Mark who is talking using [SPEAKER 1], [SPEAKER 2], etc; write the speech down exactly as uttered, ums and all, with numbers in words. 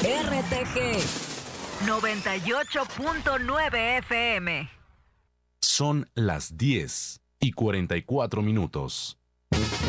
[SPEAKER 1] R T G noventa y ocho punto nueve F M.
[SPEAKER 2] Son las diez y cuarenta y cuatro minutos.